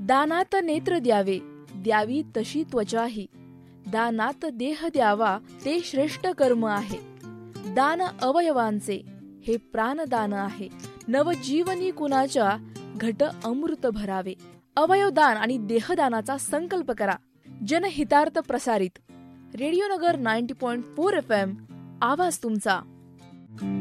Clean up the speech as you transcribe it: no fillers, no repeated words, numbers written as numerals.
दानात नेत्र द्यावे, द्यावी तशी त्वचाही. दानात देह द्यावा, ते श्रेष्ठ कर्म आहे. दान अवयवांचे, हे प्राणदान आहे. नवजीवनी कुणाच्या, घट अमृत भरावे. अवयवदान आणि देहदानाचा संकल्प करा. जनहितार्थ प्रसारित. रेडिओ नगर 90.4 FM, आवाज तुमचा.